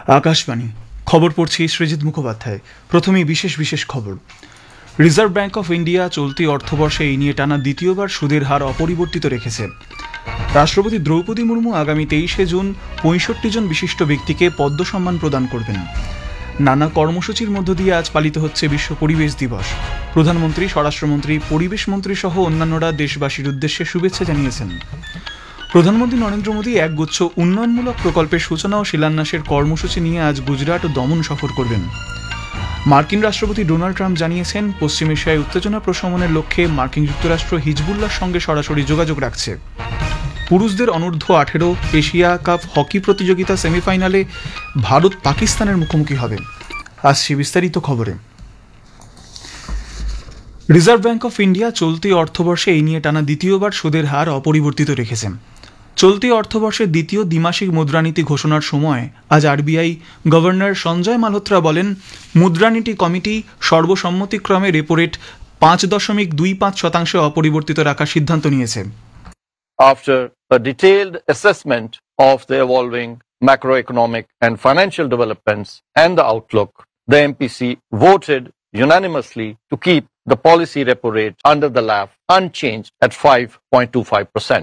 আকাশবাণী খবর পড়ছি সৃজিত মুখোপাধ্যায়। প্রথমেই বিশেষ খবর। রিজার্ভ ব্যাংক অফ ইন্ডিয়া চলতি অর্থবর্ষে এই নিয়ে টানা দ্বিতীয়বার সুদের হার অপরিবর্তিত রেখেছে। রাষ্ট্রপতি দ্রৌপদী মুর্মু আগামী 23শে জুন 65 জন বিশিষ্ট ব্যক্তিকে পদ্ম সম্মান প্রদান করবেন। নানা কর্মসূচির মধ্য দিয়ে আজ পালিত হচ্ছে বিশ্ব পরিবেশ দিবস। প্রধানমন্ত্রী, স্বরাষ্ট্রমন্ত্রী, পরিবেশ মন্ত্রী সহ অন্যান্যরা দেশবাসীর উদ্দেশ্যে শুভেচ্ছা জানিয়েছেন। প্রধানমন্ত্রী নরেন্দ্র মোদী একগুচ্ছ উন্নয়নমূলক প্রকল্পের সূচনা ও শিলান্যাসের কর্মসূচি নিয়ে আজ গুজরাট ও দমন সফর করবেন। মার্কিন রাষ্ট্রপতি ডোনাল্ড ট্রাম্প জানিয়েছেন, পশ্চিম এশিয়ায় উত্তেজনা প্রশমনের লক্ষ্যে মার্কিন যুক্তরাষ্ট্র হিজবুল্লাহর সঙ্গে সরাসরি যোগাযোগ রাখছে। পুরুষদের অনূর্ধ্ব 18 এশিয়া কাপ হকি প্রতিযোগিতা সেমিফাইনালে ভারত পাকিস্তানের মুখোমুখি হবে। আসছি বিস্তারিত খবরে। রিজার্ভ ব্যাংক অফ ইন্ডিয়া চলতি অর্থবর্ষে এই নিয়ে টানা দ্বিতীয়বার সুদের হার অপরিবর্তিত রেখেছে। চলতি অর্থবর্ষের দ্বিতীয় দ্বিমাসিক মুদ্রানীতি ঘোষণার সময় আজ আরবিআই গভর্নর সঞ্জয় মালহোত্রা বলেন, মুদ্রানীতি কমিটি সর্বসম্মতিক্রমে রেপো রেট 5.25% অপরিবর্তিত রাখার সিদ্ধান্ত নিয়েছে। After a detailed assessment of the evolving macroeconomic and financial developments and the outlook, the MPC voted unanimously to keep the policy repo rate under the LAF unchanged at 5.25%.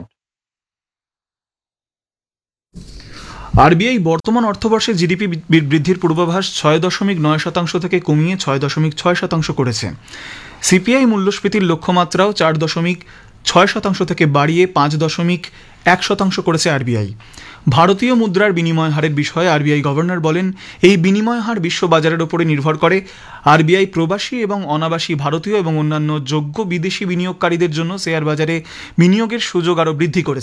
RBI বর্তমান অর্থবর্ষে GDP বৃদ্ধির পূর্বাভাস 6.9% থেকে কমিয়ে 6.6% করেছে। CPI মূল্যস্ফীতির লক্ষ্যমাত্রাও 4.6% থেকে বাড়িয়ে 5.1% করেছে আরবিআই। ভারতীয় মুদ্রার বিনিময় হারের বিষয়ে আরবিআই গভর্নর বলেন, এই বিনিময় হার বিশ্ব বাজারের উপরে নির্ভর করে। আরবিআই প্রবাসী এবং অনাবাসী ভারতীয় এবং অন্যান্য যোগ্য বিদেশি বিনিয়োগকারীদের জন্য শেয়ার বাজারে বিনিয়োগের সুযোগ আরও বৃদ্ধি করেছে।